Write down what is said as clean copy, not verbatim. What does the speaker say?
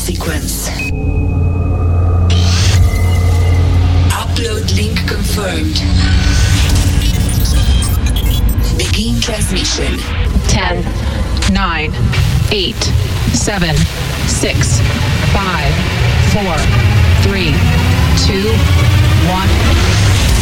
sequence. Upload link confirmed. Begin transmission. 10, 9, 8, 7, 6, 5, 4, 3, 2, 1.